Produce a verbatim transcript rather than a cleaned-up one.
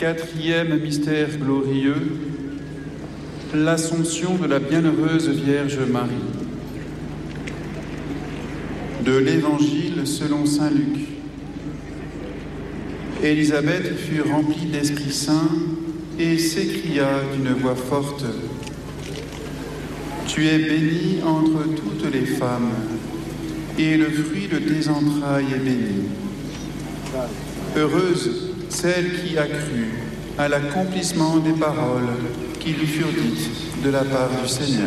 Quatrième mystère glorieux, l'Assomption de la Bienheureuse Vierge Marie. De l'Évangile selon saint Luc. Élisabeth fut remplie d'Esprit Saint et s'écria d'une voix forte : « Tu es bénie entre toutes les femmes, et le fruit de tes entrailles est béni. Heureuse celle qui a cru à l'accomplissement des paroles qui lui furent dites de la part du Seigneur. »